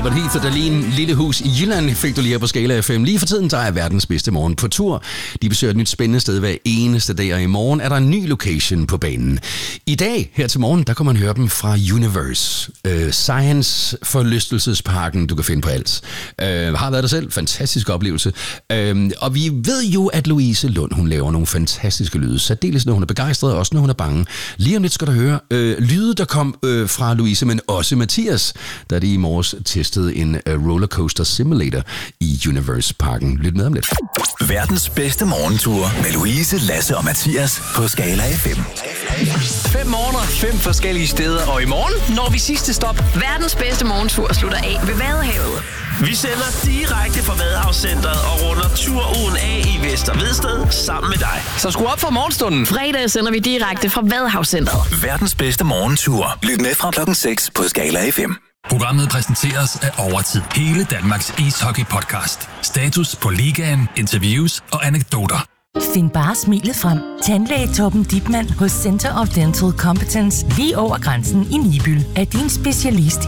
Albert Heath og Dahlin, Lille Hus i Jylland, fik du lige her på Skala FM. Lige for tiden, der er verdens bedste morgen på tur. De besøger et nyt spændende sted hver eneste dag, og i morgen er der en ny location på banen. I dag, her til morgen, der kan man høre dem fra Universe. Science-forlystelsesparken, du kan finde på Als. Har været der selv. Fantastisk oplevelse. Og vi ved jo, at Louise Lund, hun laver nogle fantastiske lyde. Særdeles, når hun er begejstret, og også når hun er bange. Lige om lidt skal du høre lyde, der kom fra Louise, men også Mathias, da de i morges testede en rollercoaster simulator i Universe-parken. Lyt med om lidt. Verdens bedste morgentur med Louise, Lasse og Mathias på Skala FM. 5 morgener, 5 forskellige steder, og i morgen når vi sidste stop. Verdens bedste morgentur slutter af ved Vadehavet. Vi sender direkte fra Vadehavscentret og runder turugen af i Vester Vedsted sammen med dig. Så skru op for morgenstunden. Fredag sender vi direkte fra Vadehavscentret. Verdens bedste morgentur. Lyt med fra klokken 6 på Skala FM. Programmet præsenteres af Overtid. Hele Danmarks ishockey-podcast. Status på ligaen, interviews og anekdoter. Find bare smilet frem. Tandlæge Torben Dipmann hos Center of Dental Competence lige over grænsen i Nibyl er din specialist